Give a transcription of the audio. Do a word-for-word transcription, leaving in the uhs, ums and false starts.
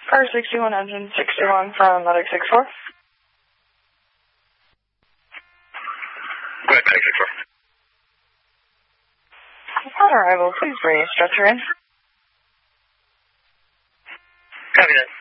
Car sixty-one, engine sixty-one from Medic six four. Go ahead, Medic six four. Upon arrival, please bring a stretcher in. Copy that.